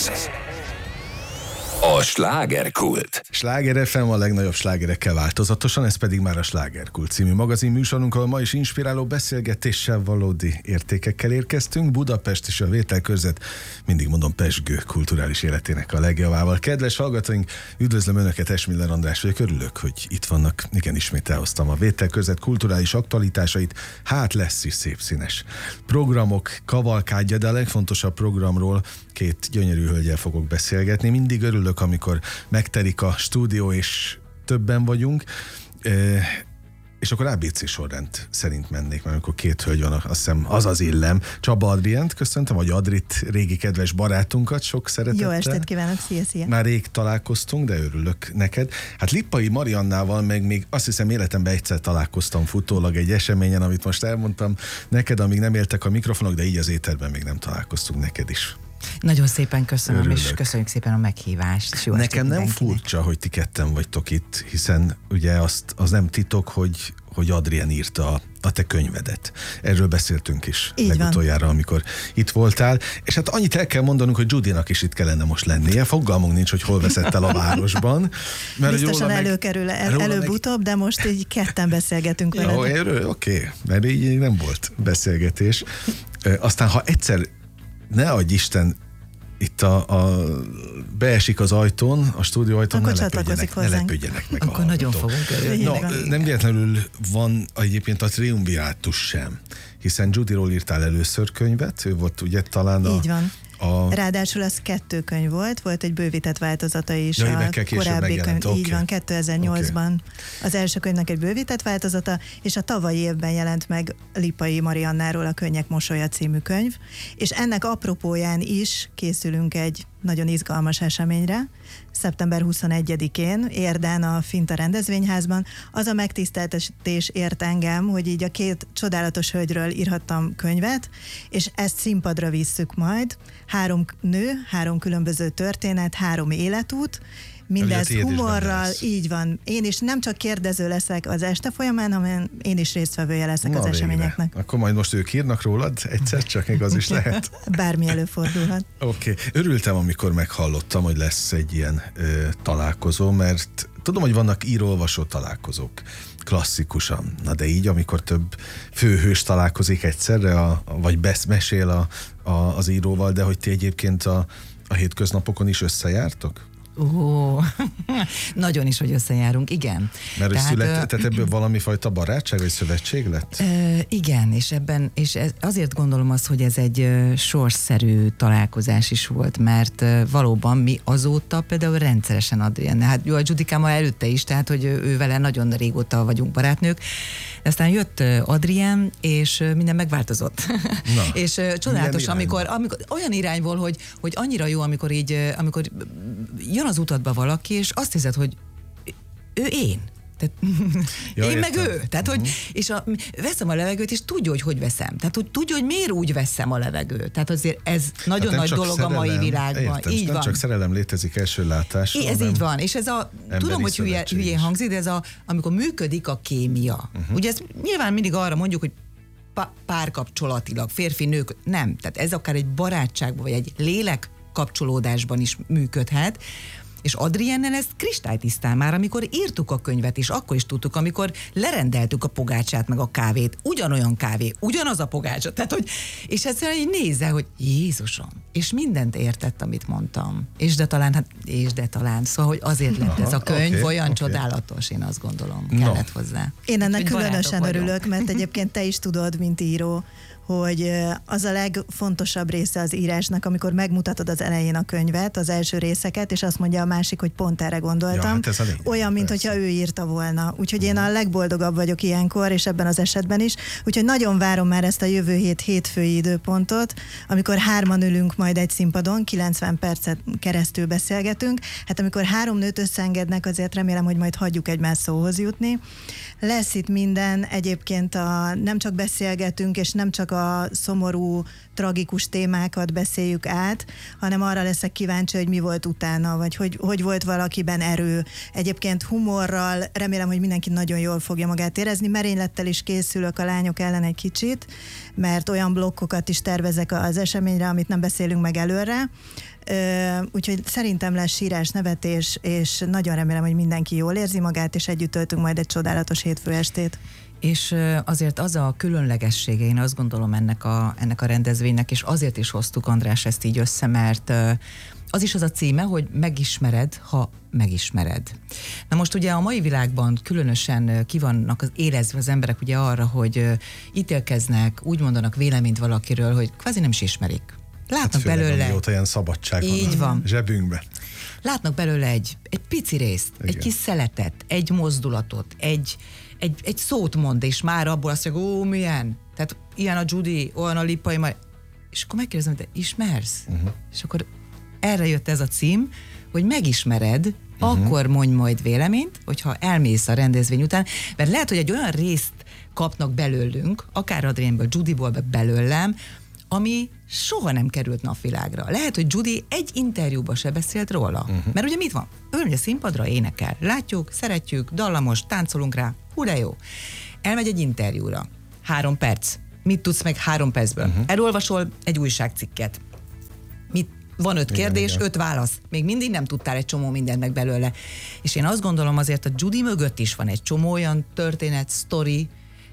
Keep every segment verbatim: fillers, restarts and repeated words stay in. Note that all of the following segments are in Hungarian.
Ez a Slágerkult. Sláger ef em a legnagyobb slágerekkel változatosan, ez pedig már a Slágerkult című magazin műsorunk, ahol ma is inspiráló beszélgetéssel, valódi értékekkel érkeztünk. Budapest és a vételkörzet, mindig mondom, pezsgő kulturális életének a legjavával. Kedves hallgatóink, üdvözlöm Önöket, Esmiller András vagyok, örülök, hogy itt vannak. Igen, ismét elhoztam a vételkörzet kulturális aktualitásait. Hát lesz is szép színes programok, kavalkádja, de a legfontosabb programról két gyönyörű hölgyel fogok beszélgetni. Mindig örülök, amikor megtelik a stúdió, és többen vagyunk, e, és akkor á bé cé sorrend szerint mennék, mert amikor két hölgy van, azt hiszem az az illem. Csaba Adrient köszöntöm, vagy Adrit, régi kedves barátunkat, sok szeretettel. Jó estét kívánok, szia, szia! Már rég találkoztunk, de örülök neked. Hát Lippai Mariannával meg még azt hiszem életemben egyszer találkoztam futólag egy eseményen, amit most elmondtam neked, amíg nem éltek a mikrofonok, de így az éterben még nem találkoztunk, neked is. Nagyon szépen köszönöm, Örülök. És köszönjük szépen a meghívást. Jó Nekem nem furcsa, hogy ti ketten vagytok itt, hiszen ugye azt, az nem titok, hogy, hogy Adrien írta a, a te könyvedet. Erről beszéltünk is így legutoljára, van. Amikor itt voltál. És hát annyit el kell mondanunk, hogy Judynak is itt kellene most lennie. Fogalmunk nincs, hogy hol veszett el a városban. Mert biztosan előkerül el, előbb-utóbb, meg... de most így ketten beszélgetünk vele. Jó, erről oké, okay. Mert így nem volt beszélgetés. Aztán, ha egyszer ne adj Isten, itt a, a beesik az ajtón, a stúdió ajtón, ne lepődjenek, ne lepődjenek meg. Akkor nagyon fogunk örülni. No, nem véletlenül van egyébként a triumvirátus sem, hiszen Judyról írtál először könyvet, ő volt ugye talán a... Így van. A... Ráadásul ez kettő könyv volt, volt egy bővített változata is. Ja, a korábbi könyv. Okay. Így van, kétezer-nyolcban okay. Az első könyvnek egy bővített változata, és a tavalyi évben jelent meg Lippai Mariannáról a Könnyek mosolya című könyv, és ennek apropóján is készülünk egy nagyon izgalmas eseményre. szeptember huszonegyedikén Érden a Finta rendezvényházban az a megtiszteltetés ért engem, hogy így a két csodálatos hölgyről írhattam könyvet, és ezt színpadra visszük majd. Három nő, három különböző történet, három életút, mindez humorral, így van. Én is nem csak kérdező leszek az este folyamán, hanem én is résztvevője leszek. Na, az végre. Eseményeknek. Akkor majd most ők írnak rólad egyszer, csak még az is lehet. Bármi előfordulhat. Oké. Okay. Örültem, amikor meghallottam, hogy lesz egy ilyen ö, találkozó, mert tudom, hogy vannak író-olvasó találkozók, klasszikusan. Na de így, amikor több főhős találkozik egyszerre, a, vagy besz, mesél a, a, az íróval, de hogy ti egyébként a, a hétköznapokon is összejártok? Ó, nagyon is, hogy összejárunk, igen. Mert tehát, született ebből valami fajta barátság, vagy szövetség lett? Ö, igen, és ebben, és ez, azért gondolom azt, hogy ez egy ö, sorsszerű találkozás is volt, mert ö, valóban mi azóta például rendszeresen Adrien, hát jó, a Judikámmal előtte is, tehát hogy ő, ő vele nagyon régóta vagyunk barátnők, de aztán jött Adrien, és minden megváltozott. Na, és csodálatos, amikor, amikor olyan irányból, hogy, hogy annyira jó, amikor így, amikor jön az utadba valaki, és azt hiszed, hogy ő én. Tehát, ja, én értem. Meg ő. Tehát, uh-huh. hogy, és a, veszem a levegőt, és tudja, hogy hogy veszem. Tehát, hogy tudja, hogy miért úgy veszem a levegőt. Tehát azért ez nagyon hát nagy dolog szerelem, a mai világban. Értem, így nem van. Csak szerelem létezik első látásra. Ez így van. És ez a, tudom, hogy hülye, hülyén hangzik, de ez a, amikor működik a kémia. Uh-huh. Ugye ez nyilván mindig arra mondjuk, hogy párkapcsolatilag, férfi-nők, nem. Tehát ez akár egy barátságban, vagy egy lélek kapcsolódásban is működhet, és Adriennel ez kristálytisztán már, amikor írtuk a könyvet, és akkor is tudtuk, amikor lerendeltük a pogácsát, meg a kávét, ugyanolyan kávé, ugyanaz a pogácsa, tehát hogy, és egyszerűen így nézze, hogy Jézusom, és mindent értett, amit mondtam. És de talán, hát, és de talán, szóval, hogy azért lett ez a könyv okay, olyan okay. csodálatos, én azt gondolom, kellett no. hozzá. Én ennek különösen örülök, mert egyébként te is tudod, mint író, hogy az a legfontosabb része az írásnak, amikor megmutatod az elején a könyvet, az első részeket, és azt mondja a másik, hogy pont erre gondoltam. Ja, hát olyan, mint hogyha ő írta volna. Úgyhogy én a legboldogabb vagyok ilyenkor, és ebben az esetben is. Úgyhogy nagyon várom már ezt a jövő hét hétfői időpontot, amikor hárman ülünk majd egy színpadon, kilencven percet keresztül beszélgetünk. Hát amikor három nőt összeengednek, azért remélem, hogy majd hagyjuk egymás szóhoz jutni. Lesz itt minden, egyébként a, nem csak beszélgetünk, és nem csak a a szomorú, tragikus témákat beszéljük át, hanem arra leszek kíváncsi, hogy mi volt utána, vagy hogy, hogy volt valakiben erő. Egyébként humorral remélem, hogy mindenki nagyon jól fogja magát érezni. Merénylettel is készülök a lányok ellen egy kicsit, mert olyan blokkokat is tervezek az eseményre, amit nem beszélünk meg előre. Úgyhogy szerintem lesz sírás, nevetés, és nagyon remélem, hogy mindenki jól érzi magát, és együtt töltünk majd egy csodálatos hétfő estét. És azért az a különlegessége, én azt gondolom ennek a, ennek a rendezvénynek, és azért is hoztuk, András, ezt így össze, mert az is az a címe, hogy megismered, ha megismered. Na most ugye a mai világban különösen ki vannak az érezve az emberek ugye arra, hogy ítélkeznek, úgy mondanak véleményt valakiről, hogy kvázi nem is ismerik. Látnak hát belőle... Amióta ilyen szabadság így van a zsebünkben. Látnak belőle egy, egy pici részt, igen, egy kis szeletet, egy mozdulatot, egy, egy, egy szót mond, és már abból azt mondja, ó, milyen? Tehát ilyen a Judy, olyan a Lippai, majd... és akkor megkérdezem, te ismersz? Uh-huh. És akkor erre jött ez a cím, hogy megismered, uh-huh, akkor mondj majd véleményt, hogyha elmész a rendezvény után, mert lehet, hogy egy olyan részt kapnak belőlünk, akár Adrienből, Judyból, belőlem, ami soha nem került napvilágra. Lehet, hogy Judy egy interjúban se beszélt róla. Uh-huh. Mert ugye mit van? Ő ugye színpadra énekel. Látjuk, szeretjük, dallamos, táncolunk rá. Hú, de jó. Elmegy egy interjúra. Három perc. Mit tudsz meg három percből? Uh-huh. Elolvasol egy újságcikket. Mit? Van öt kérdés, igen, igen. öt válasz. Még mindig nem tudtál egy csomó mindent meg belőle. És én azt gondolom, azért a Judy mögött is van egy csomó olyan történet, sztori,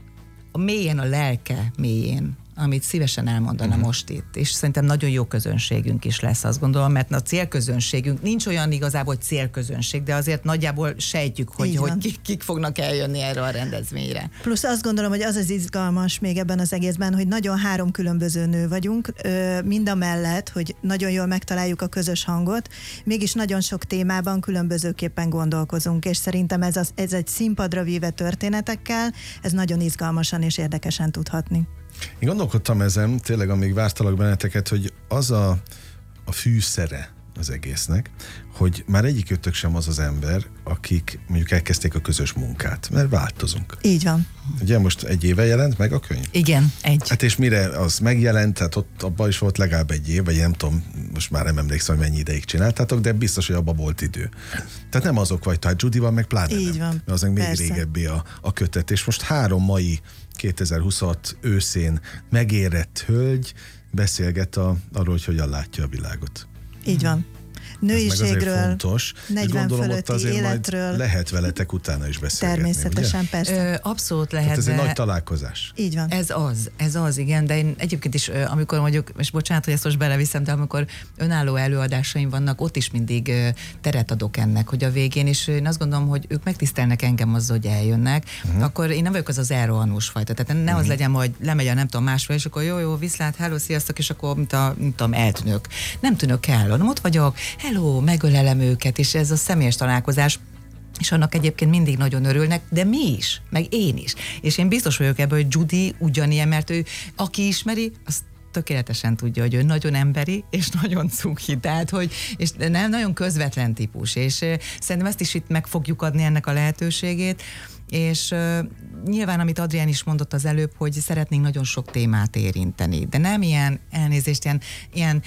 a mélyen, a lelke mélyén, amit szívesen elmondana uh-huh. most itt. És szerintem nagyon jó közönségünk is lesz, azt gondolom, mert a célközönségünk, nincs olyan igazából, hogy célközönség, de azért nagyjából sejtjük, hogy, hogy kik, kik fognak eljönni erre a rendezvényre. Plusz azt gondolom, hogy az az izgalmas még ebben az egészben, hogy nagyon három különböző nő vagyunk, mind a mellett, hogy nagyon jól megtaláljuk a közös hangot, mégis nagyon sok témában különbözőképpen gondolkozunk, és szerintem ez, az, ez egy színpadra víve történetekkel, ez nagyon izgalmasan és érdekesen tudhatni. Én gondolkodtam ezen, tényleg amíg vártalak benneteket, hogy az a, a fűszere az egésznek, hogy már egyikőtök sem az az ember, akik mondjuk elkezdték a közös munkát, mert változunk. Így van. Ugye most egy éve jelent meg a könyv? Igen, egy. Hát és mire az megjelent, tehát ott abban is volt legalább egy év, vagy nem tudom, most már nem emlékszem, hogy mennyi ideig csináltátok, de biztos, hogy abban volt idő. Tehát nem azok vagy, tehát Judyval meg pláne így nem. Van. Mert az meg még régebbi a, a kötet. És most három mai kétezer-huszonhat őszén megérett hölgy beszélget a, arról, hogy hogyan látja a világot. Így van. Nőiségről, fontos, negyven fölötti életről. Lehet veletek utána is beszélgetni. Természetesen, ugye? persze. Ö, abszolút lehet. Tehát ez de... egy nagy találkozás. Így van. Ez az, ez az, igen, de én egyébként is, amikor mondjuk, és bocsánat, hogy ezt most beleviszem, de amikor önálló előadásaim vannak, ott is mindig teret adok ennek, hogy a végén, és én azt gondolom, hogy ők megtisztelnek engem azzal, hogy eljönnek, uh-huh. akkor én nem vagyok az az elrohanós fajta, tehát ne uh-huh. az legyen, hogy lemegy a nem tudom másfél, és akkor jó, jó, viszlát, hello, sziasztok, és akkor mint a, mint tudom, eltűnök. Nem tűnök el, hanem ott vagyok, hello, megölelem őket, és ez a személyes találkozás, és annak egyébként mindig nagyon örülnek, de mi is, meg én is. És én biztos vagyok ebben, hogy Judy ugyanilyen, mert ő, aki ismeri, az tökéletesen tudja, hogy ő nagyon emberi, és nagyon cuki, tehát, hogy, és nem nagyon közvetlen típus, és szerintem ezt is itt meg fogjuk adni ennek a lehetőségét, és uh, nyilván, amit Adrián is mondott az előbb, hogy szeretnénk nagyon sok témát érinteni, de nem ilyen elnézést, ilyen, ilyen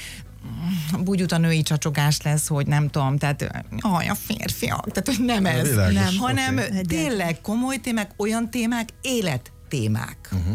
búgyuta női csacsogás lesz, hogy nem tudom, tehát aj, a férfiak, tehát hogy nem ez, világos, nem, hanem okay. tényleg komoly témák, olyan témák, élettémák, uh-huh.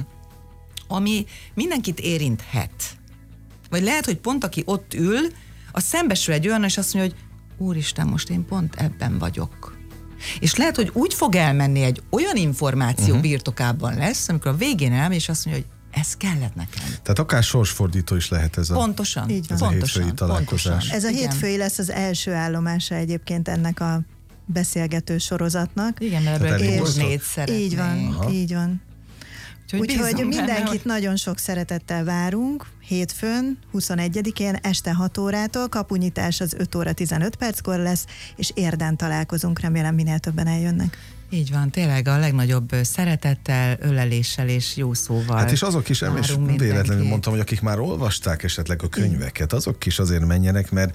ami mindenkit érinthet. Vagy lehet, hogy pont aki ott ül, az szembesül egy olyan, és azt mondja, hogy úristen, most én pont ebben vagyok. És lehet, hogy úgy fog elmenni, egy olyan információ uh-huh. birtokában lesz, amikor a végén elmegy, és azt mondja, hogy ez kellett nekem. Tehát akár sorsfordító is lehet ez a, pontosan, így van. Ez a pontosan, hétfői találkozás. pontosan. Ez a igen. hétfői lesz az első állomása egyébként ennek a beszélgető sorozatnak. Igen, mert ebből négy szeretnénk. Így van, aha. így van. Úgyhogy Úgyhogy mindenkit benne, hogy... nagyon sok szeretettel várunk. Hétfőn, huszonegyedikén este hat órától, kapunyitás az öt óra tizenöt perckor lesz, és Érden találkozunk, remélem minél többen eljönnek. Így van, tényleg a legnagyobb szeretettel, öleléssel és jó szóval. Hát és azok is, és véletlenül mondtam, hogy akik már olvasták esetleg a könyveket, azok is azért menjenek, mert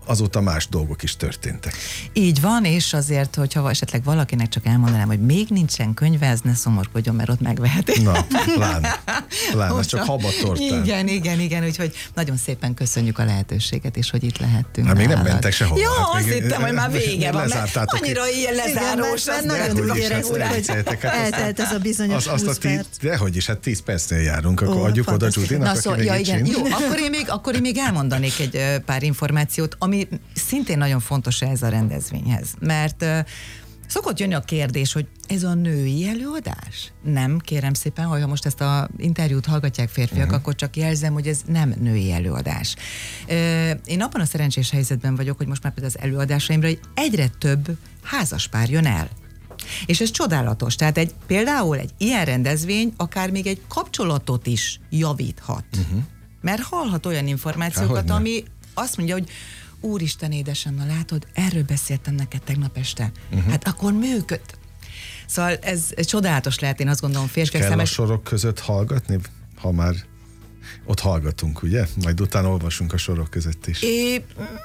azóta más dolgok is történtek. Így van, és azért, hogyha esetleg valakinek csak elmondanám, hogy még nincsen könyve, ez ne szomorkodjon, mert ott megveheti. Na, pláne. Pláne, ez csak habatortán. Igen, igen, igen, úgyhogy nagyon szépen köszönjük a lehetőséget, és hogy itt lehettünk. Hát még nem mentek sehova. Jó, hát azt még, hittem, hogy már vége van, mert annyira ilyen lezárós. Igen, nagyon úgy éreztük, hogy eltelt ez a bizonyos az, húsz perc. Dehogy is, hát tíz percnél járunk, akkor Ó, adjuk oda fantasztikus. Judinak, Na szó, ja, igen. Jó, akkor én, még, akkor én még elmondanék egy ö, pár információt, ami szintén nagyon fontos ez a rendezvényhez, mert ö, szokott jönni a kérdés, hogy ez a női előadás? Nem, kérem szépen, ha most ezt az interjút hallgatják férfiak, uh-huh. akkor csak jelzem, hogy ez nem női előadás. Ö, én abban a szerencsés helyzetben vagyok, hogy most már például az előadásaimra egyre több házaspár jön el. És ez csodálatos. Tehát egy, például egy ilyen rendezvény akár még egy kapcsolatot is javíthat. Uh-huh. Mert hallhat olyan információkat, Há, ami azt mondja, hogy úristen édesem, na látod, erről beszéltem neked tegnap este. Uh-huh. Hát akkor működ. Szóval ez, ez csodálatos lehet, én azt gondolom férfiak kell szemes... a sorok között hallgatni, ha már ott hallgatunk, ugye? Majd utána olvasunk a sorok között is. É,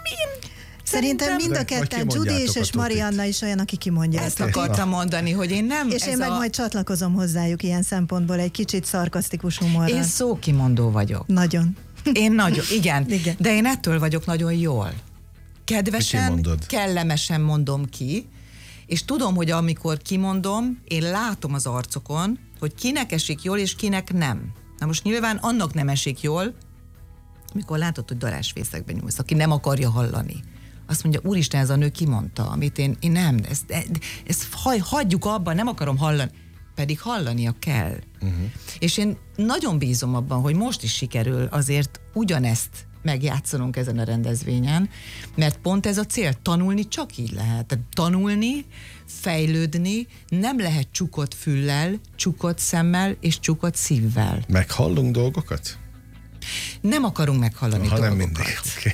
Szerintem mind a ketten, Judy is és Marianna is olyan, aki kimondja ezt. Ezt akartam mondani, hogy én nem... És én meg a... majd csatlakozom hozzájuk ilyen szempontból egy kicsit szarkasztikus humorral. Én szókimondó vagyok. Nagyon. Én nagyon, igen, igen. De én ettől vagyok nagyon jól. Kedvesen, kellemesen mondom ki, és tudom, hogy amikor kimondom, én látom az arcokon, hogy kinek esik jól, és kinek nem. Na most nyilván annak nem esik jól, amikor látod, hogy darásfészekbe nyúlsz, aki nem akarja hallani. Azt mondja, úristen, ez a nő kimondta, amit én, én nem, ezt, ezt hagyjuk abban, nem akarom hallani. Pedig hallania kell. Uh-huh. És én nagyon bízom abban, hogy most is sikerül azért ugyanezt megjátszanunk ezen a rendezvényen, mert pont ez a cél, tanulni csak így lehet. Tehát tanulni, fejlődni, nem lehet csukott füllel, csukott szemmel és csukott szívvel. Meghallunk dolgokat? Nem akarunk meghallani ha dolgokat. Nem mindig. Okay.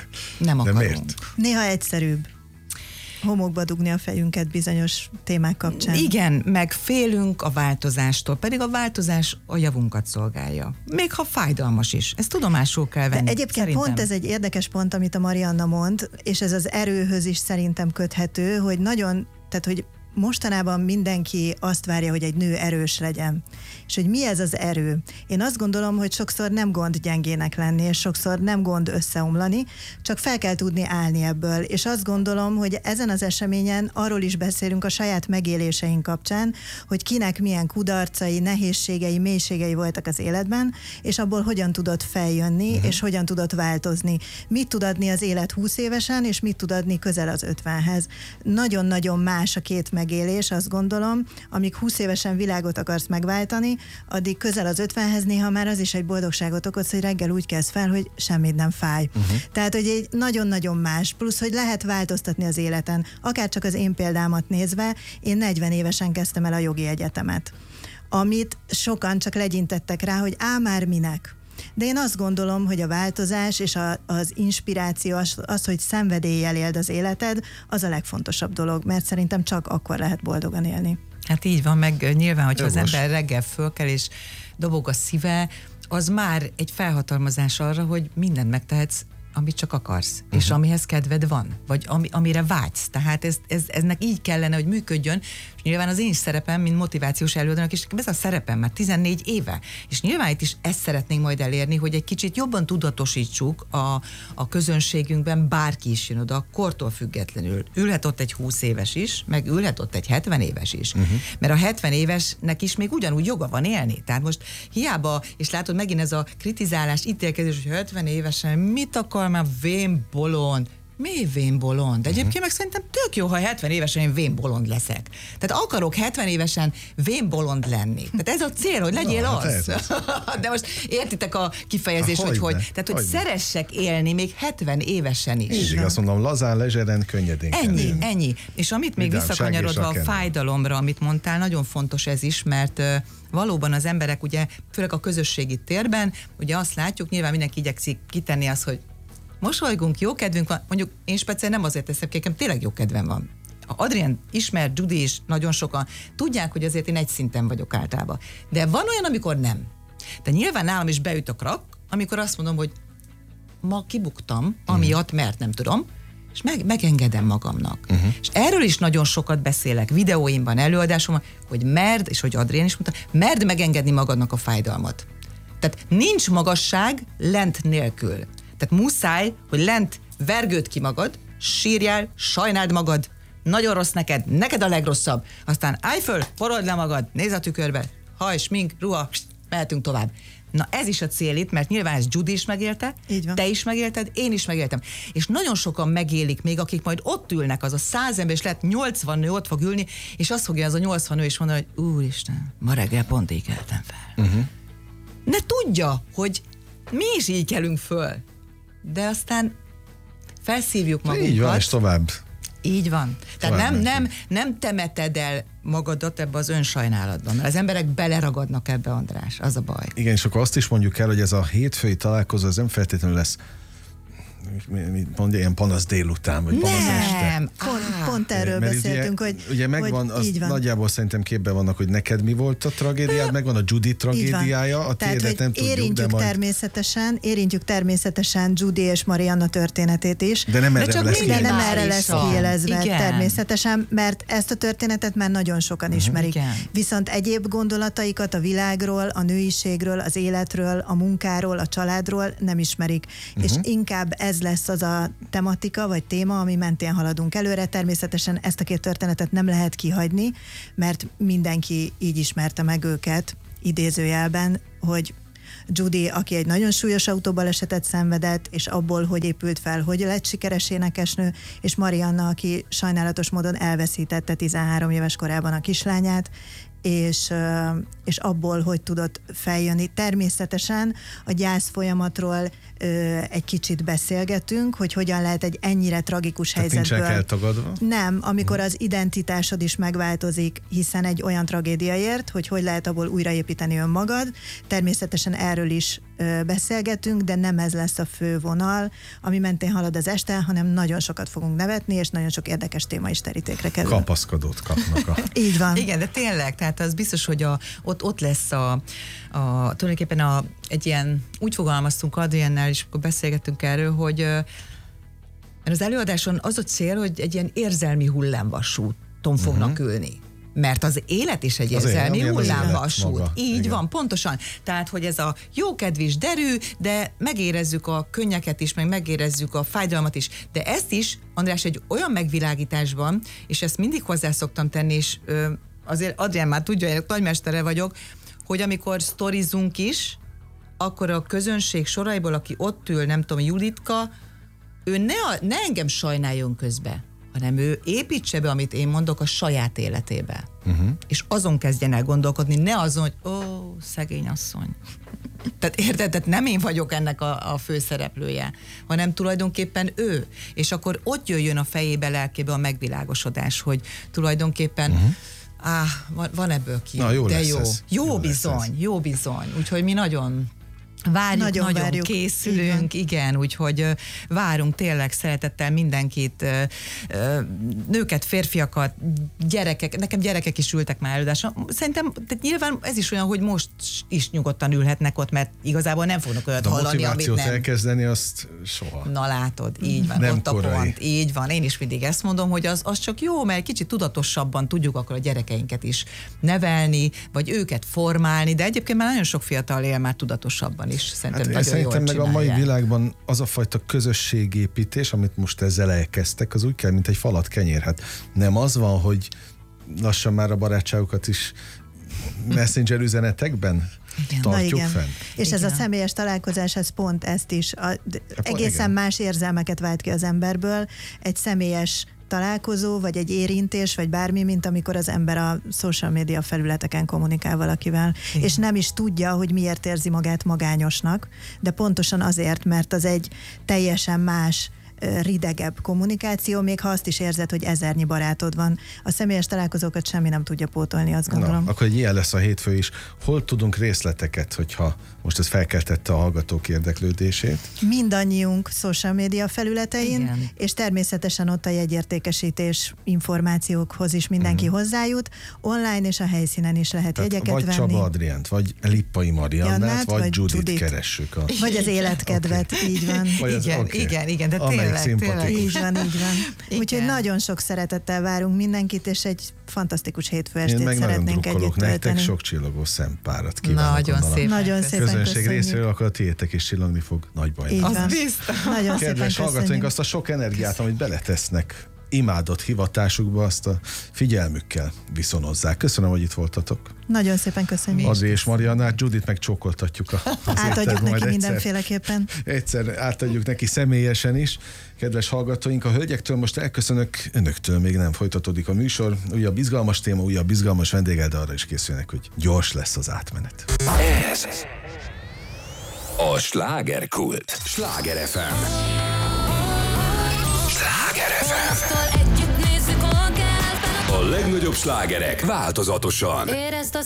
Nem akarunk. De miért? Néha egyszerűbb homokba dugni a fejünket bizonyos témák kapcsán. Igen, meg félünk a változástól, pedig a változás a javunkat szolgálja. Még ha fájdalmas is. Ezt tudomásul kell venni. De egyébként szerintem. Pont ez egy érdekes pont, amit a Marianna mond, és ez az erőhöz is szerintem köthető, hogy nagyon, tehát hogy mostanában mindenki azt várja, hogy egy nő erős legyen. És hogy mi ez az erő? Én azt gondolom, hogy sokszor nem gond gyengének lenni, és sokszor nem gond összeomlani, csak fel kell tudni állni ebből. És azt gondolom, hogy ezen az eseményen arról is beszélünk a saját megéléseink kapcsán, hogy kinek milyen kudarcai, nehézségei, mélységei voltak az életben, és abból hogyan tudott feljönni, uh-huh. és hogyan tudott változni. Mit tud adni az élet húsz évesen, és mit tud adni közel az ötvenhez. Nagyon-nagyon más a két megélés, azt gondolom, amíg húsz évesen világot akarsz megváltani, addig közel az ötvenhez néha már az is egy boldogságot okoz, hogy reggel úgy kezd fel, hogy semmit nem fáj. Uh-huh. Tehát, hogy egy nagyon-nagyon más, plusz, hogy lehet változtatni az életen. Akár csak az én példámat nézve, én negyven évesen kezdtem el a jogi egyetemet, amit sokan csak legyintettek rá, hogy á, már minek. De én azt gondolom, hogy a változás és a, az inspiráció, az, az, hogy szenvedéllyel éld az életed, az a legfontosabb dolog, mert szerintem csak akkor lehet boldogan élni. Hát így van, meg nyilván, hogyha Jogos. az ember reggel fölkel és dobog a szíve, az már egy felhatalmazás arra, hogy mindent megtehetsz, amit csak akarsz, uh-huh. és amihez kedved van, vagy ami, amire vágysz. Tehát ez, ez, eznek így kellene, hogy működjön, és nyilván az én szerepem, mint motivációs előadónak, és ez a szerepem már tizennégy éve. És nyilván itt is ezt szeretnénk majd elérni, hogy egy kicsit jobban tudatosítsuk a, a közönségünkben, bárki is jön oda, kortól függetlenül. Ülhet ott egy húsz éves is, meg ülhet ott egy hetven éves is. Uh-huh. Mert a hetven évesnek is még ugyanúgy joga van élni. Tehát most hiába, és látod megint ez a kritizálás, ítélkezés, hogy hetven évesen mit akar már vén bolond. Mi vén bolond? De egyébként meg szerintem tök jó, ha hetven évesen én vén bolond leszek. Tehát akarok hetven évesen vén bolond lenni. Tehát ez a cél, hogy legyél Na, az. Hát de most értitek a kifejezést, hogy hogy. Tehát, hogy hogyne. Szeressek élni még hetven évesen is. Így, azt mondom, lazán, lezseren, könnyedén. Ennyi, kell ennyi. És amit még visszakanyarodva a fájdalomra, amit mondtál, nagyon fontos ez is, mert uh, valóban az emberek ugye, főleg a közösségi térben, ugye azt látjuk, nyilván mindenki igyekszik kitenni azt, hogy mosolygunk, jó kedvünk van, mondjuk én speciál nem azért teszem ki, tényleg jó kedvem van. A Adrián ismer, Judy is, nagyon sokan tudják, hogy azért én egy szinten vagyok általában. De van olyan, amikor nem. De nyilván nálam is beüt a krak, amikor azt mondom, hogy ma kibuktam, amiatt, mert nem tudom, és meg, megengedem magamnak. Uh-huh. És erről is nagyon sokat beszélek videóimban, előadásomban, hogy merd, és hogy Adrián is mondta, merd megengedni magadnak a fájdalmat. Tehát nincs magasság lent nélkül. Tehát muszáj, hogy lent vergőd ki magad, sírjál, sajnáld magad, nagyon rossz neked, neked a legrosszabb. Aztán állj föl, porold le magad, nézz a tükörbe, haj, smink, ruha, mehetünk tovább. Na ez is a cél itt, mert nyilván ezt Judy is megélte, te is megélted, én is megéltem. És nagyon sokan megélik még, akik majd ott ülnek, az a száz ember, és lehet nyolcvan nő ott fog ülni, és azt fogja az a nyolcvan nő is mondani, hogy úristen, ma reggel pont így keltem fel. Uh-huh. Ne tudja, hogy mi is így kelünk föl, de aztán felszívjuk magunkat. Így van, és tovább. Így van. Tehát nem, nem, nem temeted el magadat ebbe az önsajnálatban, mert az emberek beleragadnak ebbe, András, az a baj. Igen, és akkor azt is mondjuk el, hogy ez a hétfői találkozó, az nem feltétlenül lesz, mondja, ilyen panasz délután, vagy panasz este. Nem, pont, pont erről mert beszéltünk, ugye, hogy ugye megvan, hogy az van. Nagyjából szerintem képben vannak, hogy neked mi volt a tragédiád, megvan a Judy tragédiája, a tiédet nem tudjuk, érintjük de majd... természetesen, érintjük természetesen Judy és Marianna történetét is. De nem erre lesz De nem erre lesz kiélezve igen. természetesen, mert ezt a történetet már nagyon sokan uh-huh. ismerik. Igen. Viszont egyéb gondolataikat a világról, a nőiségről, az életről, a munkáról, a családról nem ismerik. Uh-huh. És inkább ez lesz az a tematika vagy téma, ami mentén haladunk előre. Természetesen ezt a két történetet nem lehet kihagyni, mert mindenki így ismerte meg őket idézőjelben, hogy Judy, aki egy nagyon súlyos autóbalesetet szenvedett, és abból, hogy épült fel, hogy lett sikeres énekesnő, és Marianna, aki sajnálatos módon elveszítette tizenhárom éves korában a kislányát, és, és abból, hogy tudott feljönni. Természetesen a gyász folyamatról egy kicsit beszélgetünk, hogy hogyan lehet egy ennyire tragikus Tehát helyzetből. nincsenek eltagadva? Nem, amikor az identitásod is megváltozik, hiszen egy olyan tragédia ért, hogy hogy lehet abból újraépíteni önmagad. Természetesen erről is ö, beszélgetünk, de nem ez lesz a fő vonal, ami mentén halad az este, hanem nagyon sokat fogunk nevetni, és nagyon sok érdekes téma is terítékre kerül. Kapaszkodót kapnak. A... Így van. Igen, de tényleg, tehát az biztos, hogy a, ott, ott lesz a, a tulajdonképpen a, egy ilyen, úgy fogalmaztunk Adriennel, és akkor beszélgettünk erről, hogy mert az előadáson az a cél, hogy egy ilyen érzelmi hullámvasúton fognak uh-huh. ülni. Mert az élet is egy érzelmi hullámvasút. Így igen. van, pontosan. Tehát, hogy ez a jókedvűs derű, de megérezzük a könnyeket is, meg megérezzük a fájdalmat is. De ezt is, András, egy olyan megvilágításban, és ezt mindig hozzá szoktam tenni, és ö, azért Adrián már tudja, én nagymestere vagyok, hogy amikor sztorizunk is, akkor a közönség soraiból, aki ott ül, nem tudom, Julitka, ő ne, a, ne engem sajnáljon közbe, hanem ő építse be, amit én mondok, a saját életébe. Uh-huh. És azon kezdjen el gondolkodni, ne azon, hogy ó, szegény asszony. Tehát érted, tehát nem én vagyok ennek a, a főszereplője, hanem tulajdonképpen ő. És akkor ott jöjjön a fejébe, lelkébe a megvilágosodás, hogy tulajdonképpen uh-huh. áh, van, van ebből ki, Na, jó de lesz jó. Ez. Jó, jó bizony, ez. jó bizony. Úgyhogy mi nagyon... Várjuk, nagyon, nagyon várjuk. Készülünk, igen, úgyhogy uh, várunk tényleg szeretettel mindenkit, uh, uh, nőket, férfiakat, gyerekek, nekem gyerekek is ültek már előadáson. Szerintem tehát nyilván ez is olyan, hogy most is nyugodtan ülhetnek ott, mert igazából nem fognak olyat de hallani, amit nem. elkezdeni, azt soha. Na látod, így van, nem ott korai. a pont, így van. Én is mindig ezt mondom, hogy az, az csak jó, mert kicsit tudatosabban tudjuk akkor a gyerekeinket is nevelni, vagy őket formálni, de egyébként már nagyon sok fiatal él már tudatosabban is. Szerintem, hát szerintem meg a mai világban az a fajta közösségépítés, amit most ezzel elkezdtek, az úgy kell, mint egy falat kenyér. Hát nem az van, hogy lassan már a barátságokat is messenger üzenetekben igen. tartjuk fenn. És igen. ez a személyes találkozás, ez pont ezt is. A, egészen igen. más érzelmeket vált ki az emberből. Egy személyes találkozó, vagy egy érintés, vagy bármi, mint amikor az ember a social media felületeken kommunikál valakivel. Igen. És nem is tudja, hogy miért érzi magát magányosnak, de pontosan azért, mert az egy teljesen más ridegebb kommunikáció, még ha azt is érzed, hogy ezernyi barátod van. A személyes találkozókat semmi nem tudja pótolni, azt gondolom. Na, akkor egy ilyen lesz a hétfő is. Hol tudunk részleteket, hogyha most ez felkeltette a hallgatók érdeklődését? Mindannyiunk social media felületein, igen. És természetesen ott a jegyértékesítés információkhoz is mindenki hmm. hozzájut. Online és a helyszínen is lehet tehát jegyeket vagy venni. Vagy Csaba Adriánt, vagy Lippai Mariannát, Jannát, vagy, vagy Judit, Judit keressük. A... Vagy az életkedvet, okay. Így van. Az, igen, okay. igen, igen, de tényleg, tényleg. Így van, így van. Úgyhogy nagyon sok szeretettel várunk mindenkit, és egy fantasztikus hétfő estét szeretnénk együtt tölteni. Nektek sok csillogó szempárat kívánok. Nagyon szépen. Nagyon szépen közönség köszönjük. részéről, akkor a tiétek is csillogni fog nagy baj. Az biztos. Nagyon Kedves szépen hallgatóink, azt a sok energiát, amit beletesznek imádott hivatásukba, azt a figyelmükkel viszonozzák. Köszönöm, hogy itt voltatok. Nagyon szépen köszönjük. Adri és Mariannát, Judit meg csókoltatjuk a, az átadjuk neki egyszer, mindenféleképpen. Egyszer átadjuk neki személyesen is. Kedves hallgatóink, a hölgyektől most elköszönök, önöktől még nem folytatódik a műsor. Újabb izgalmas téma, újabb izgalmas vendéggel, de arra is készülnek, hogy gyors lesz az átmenet. Ez a Slágerkult. Sláger ef em. Sláger ef em. A legnagyobb slágerek változatosan.